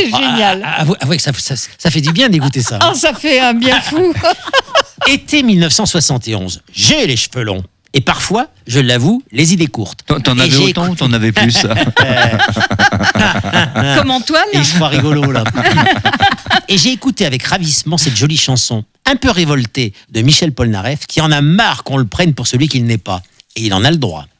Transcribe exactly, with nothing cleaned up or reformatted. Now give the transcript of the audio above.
c'est génial. Ah, avouez, avouez que ça, ça, ça fait du bien d'écouter ça. Oh, ça fait un bien fou. Été mille neuf cent soixante et onze. J'ai les cheveux longs. Et parfois, je l'avoue, les idées courtes. T'en, t'en Et avais j'ai autant ou écouté- t'en avais plus? Comme Antoine. Et je crois rigolo là. Et j'ai écouté avec ravissement cette jolie chanson, un peu révoltée, de Michel Polnareff, qui en a marre qu'on le prenne pour celui qu'il n'est pas. Et il en a le droit.